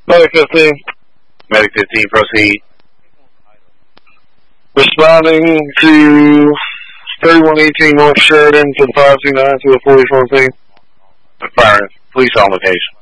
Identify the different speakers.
Speaker 1: Medic 15.
Speaker 2: Medic 15, proceed.
Speaker 1: Responding to 3118 North Sheridan to the 529 to the 44 team.
Speaker 2: Firing. Police on location.